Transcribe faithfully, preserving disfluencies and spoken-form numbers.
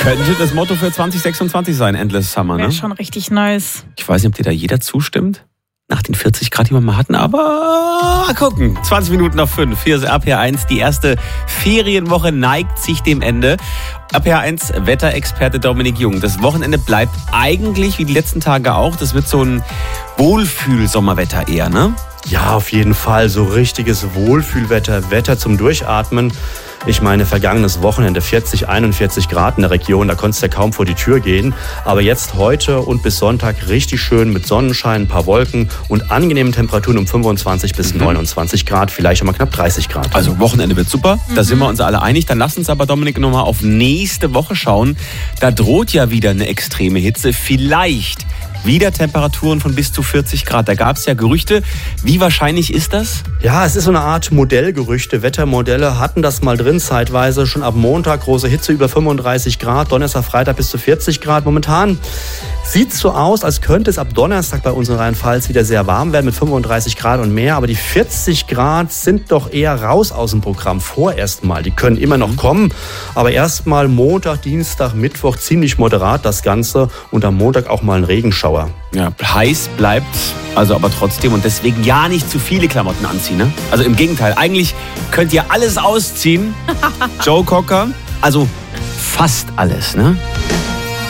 Könnte das Motto für zwanzig sechsundzwanzig sein, Endless Summer, ne? Wäre schon richtig nice. Ich weiß nicht, ob dir da jeder zustimmt. Nach den vierzig Grad, die wir mal hatten, aber mal gucken. zwanzig Minuten nach fünf. Hier ist R P R eins. Die erste Ferienwoche neigt sich dem Ende. R P R eins Wetterexperte Dominik Jung. Das Wochenende bleibt eigentlich wie die letzten Tage auch. Das wird so ein Wohlfühl-Sommerwetter eher, ne? Ja, auf jeden Fall. So richtiges Wohlfühlwetter, Wetter zum Durchatmen. Ich meine, vergangenes Wochenende vierzig, einundvierzig Grad in der Region, da konntest du ja kaum vor die Tür gehen. Aber jetzt heute und bis Sonntag richtig schön mit Sonnenschein, ein paar Wolken und angenehmen Temperaturen um fünfundzwanzig bis Mhm. neunundzwanzig Grad, vielleicht schon mal knapp dreißig Grad. Also Wochenende wird super, da Mhm. sind wir uns alle einig. Dann lass uns aber, Dominik, nochmal auf nächste Woche schauen. Da droht ja wieder eine extreme Hitze. Vielleicht wieder Temperaturen von bis zu vierzig Grad. Da gab es ja Gerüchte. Wie wahrscheinlich ist das? Ja, es ist so eine Art Modellgerüchte. Wettermodelle hatten das mal drin zeitweise. Schon ab Montag große Hitze über fünfunddreißig Grad, Donnerstag, Freitag bis zu vierzig Grad. Momentan sieht es so aus, als könnte es ab Donnerstag bei uns in Rheinland-Pfalz wieder sehr warm werden mit fünfunddreißig Grad und mehr. Aber die vierzig Grad sind doch eher raus aus dem Programm. Vorerst mal. Die können immer noch kommen. Aber erst mal Montag, Dienstag, Mittwoch ziemlich moderat das Ganze. Und am Montag auch mal ein Regenschauer. Ja, heiß bleibt, also aber trotzdem. Und deswegen ja nicht zu viele Klamotten anziehen. Ne? Also im Gegenteil, eigentlich könnt ihr alles ausziehen. Joe Cocker, also fast alles, ne?